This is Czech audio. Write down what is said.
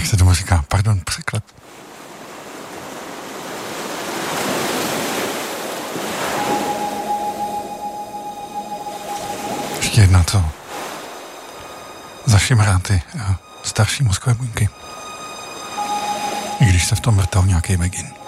Se tomu říká, pardon, překlep. Ještě jedna to zašimrá ty starší mozkové buňky. I když se v tom vrtal nějaký vegin.